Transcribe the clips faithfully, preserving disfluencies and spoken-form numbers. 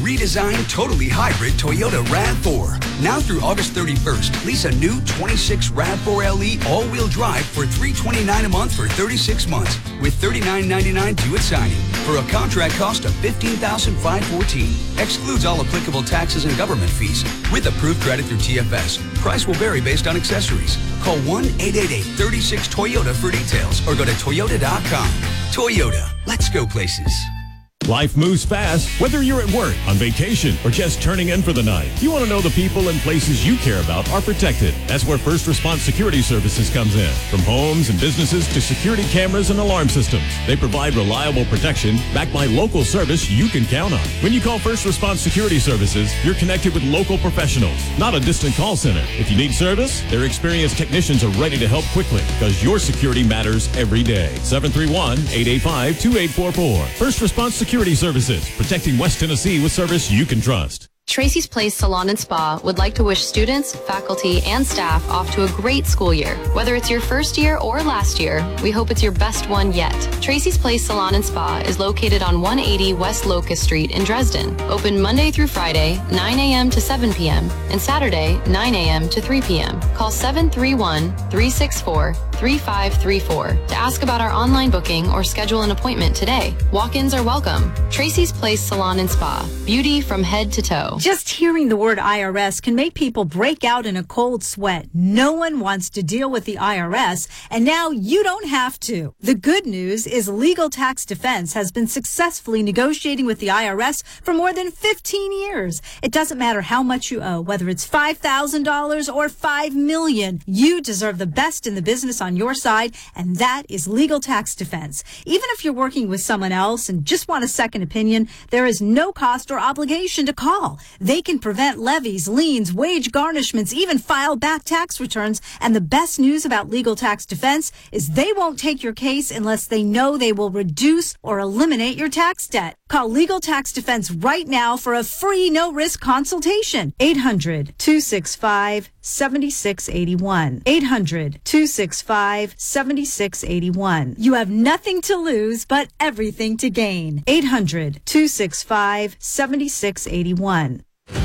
redesigned, totally hybrid Toyota RAV four. Now through August thirty-first, lease a new twenty-six RAV four L E all-wheel drive for three hundred twenty-nine dollars a month for thirty-six months with thirty-nine ninety-nine due at signing for a contract cost of fifteen thousand five hundred fourteen dollars. Excludes all applicable taxes and government fees. With approved credit through T F S, price will vary based on accessories. Call one eight eight eight, three six, Toyota for details or go to toyota dot com. Toyota, let's go places. Life moves fast, whether you're at work, on vacation, or just turning in for the night. You want to know the people and places you care about are protected. That's where First Response Security Services comes in. From homes and businesses to security cameras and alarm systems, they provide reliable protection backed by local service you can count on. When you call First Response Security Services, you're connected with local professionals, not a distant call center. If you need service, their experienced technicians are ready to help quickly because your security matters every day. seven three one, eight eight five, two eight four four. First Response Security Services, protecting West Tennessee with service you can trust. Tracy's Place Salon and Spa would like to wish students, faculty, and staff off to a great school year. Whether it's your first year or last year, we hope it's your best one yet. Tracy's Place Salon and Spa is located on one eighty West Locust Street in Dresden. Open Monday through Friday, nine a.m. to seven p.m. and Saturday, nine a.m. to three p.m. Call seven three one, three six four, three five three four to ask about our online booking or schedule an appointment today. Walk-ins are welcome. Tracy's Place Salon and Spa. Beauty from head to toe. Just hearing the word I R S can make people break out in a cold sweat. No one wants to deal with the I R S, and now you don't have to. The good news is Legal Tax Defense has been successfully negotiating with the I R S for more than fifteen years. It doesn't matter how much you owe, whether it's five thousand dollars or five million dollars. You deserve the best in the business on your side, and that is Legal Tax Defense. Even if you're working with someone else and just want a second opinion, there is no cost or obligation to call. They can prevent levies, liens, wage garnishments, even file back tax returns. And the best news about Legal Tax Defense is they won't take your case unless they know they will reduce or eliminate your tax debt. Call Legal Tax Defense right now for a free no-risk consultation. eight hundred, two six five, seven six eight one. eight hundred, two six five, seven six eight one. You have nothing to lose but everything to gain. eight hundred, two six five, seven six eight one.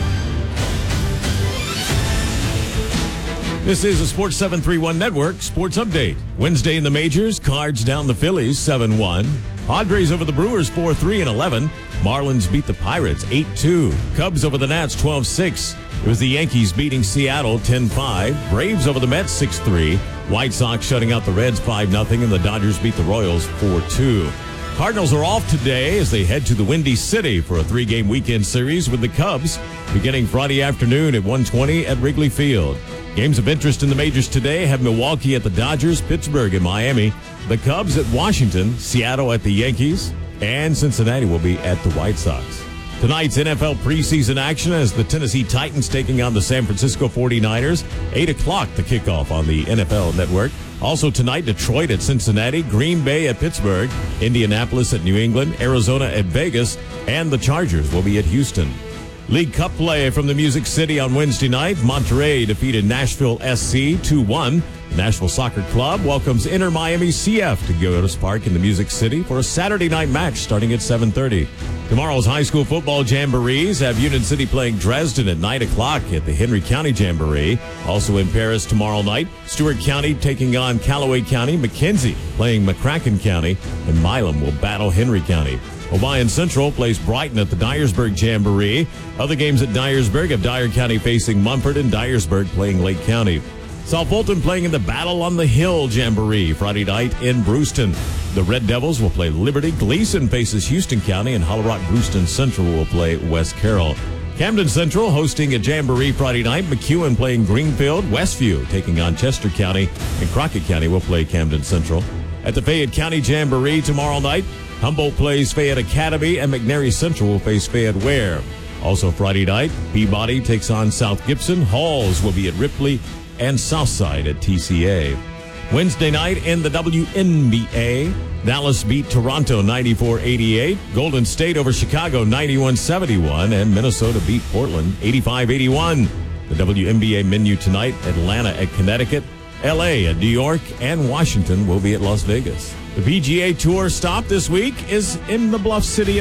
This is a Sports seven thirty-one Network Sports Update. Wednesday in the majors, Cards down the Phillies seven one. Padres over the Brewers four three and eleven. Marlins beat the Pirates eight two. Cubs over the Nats twelve six. It was the Yankees beating Seattle ten five. Braves over the Mets six three. White Sox shutting out the Reds five nothing, and the Dodgers beat the Royals four two. Cardinals are off today as they head to the Windy City for a three-game weekend series with the Cubs beginning Friday afternoon at one twenty at Wrigley Field. Games of interest in the majors today have Milwaukee at the Dodgers, Pittsburgh and Miami, the Cubs at Washington, Seattle at the Yankees, and Cincinnati will be at the White Sox. Tonight's N F L preseason action as the Tennessee Titans taking on the San Francisco forty-niners. eight o'clock the kickoff on the N F L Network. Also tonight, Detroit at Cincinnati, Green Bay at Pittsburgh, Indianapolis at New England, Arizona at Vegas, and the Chargers will be at Houston. League Cup play from the Music City on Wednesday night. Monterey defeated Nashville S C two one. The Nashville Soccer Club welcomes Inter Miami C F to Geodis Park in the Music City for a Saturday night match starting at seven thirty. Tomorrow's high school football jamborees have Union City playing Dresden at nine o'clock at the Henry County Jamboree. Also in Paris tomorrow night, Stewart County taking on Callaway County, McKenzie playing McCracken County, and Milam will battle Henry County. Obion Central plays Brighton at the Dyersburg Jamboree. Other games at Dyersburg have Dyer County facing Mumford and Dyersburg playing Lake County. South Fulton playing in the Battle on the Hill Jamboree Friday night in Brewston. The Red Devils will play Liberty. Gleason faces Houston County, and Hollow Rock Brewston Central will play West Carroll. Camden Central hosting a Jamboree Friday night. McEwen playing Greenfield. Westview taking on Chester County, and Crockett County will play Camden Central. At the Fayette County Jamboree tomorrow night, Humboldt plays Fayette Academy, and McNary Central will face Fayette Ware. Also Friday night, Peabody takes on South Gibson. Halls will be at Ripley, and Southside at T C A. Wednesday night in the W N B A, Dallas beat Toronto ninety-four eighty-eight. Golden State over Chicago ninety-one seventy-one, and Minnesota beat Portland eighty-five eighty-one. The W N B A menu tonight, Atlanta at Connecticut, L A at New York, and Washington will be at Las Vegas. The P G A Tour stop this week is in the Bluff City